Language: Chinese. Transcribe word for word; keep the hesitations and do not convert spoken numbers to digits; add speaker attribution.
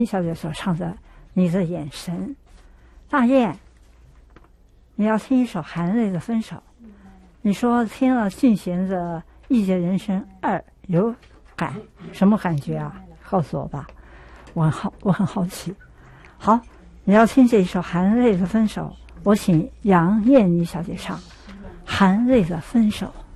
Speaker 1: 李小姐所唱的《你的眼神》。大雁，你要听一首含泪的分手。你说听了俊贤的《异界人生二》有感什么感觉啊？告诉我吧，我很好，我很好奇。好，你要听这一首含泪的分手，我请杨燕妮小姐唱《含泪的分手》。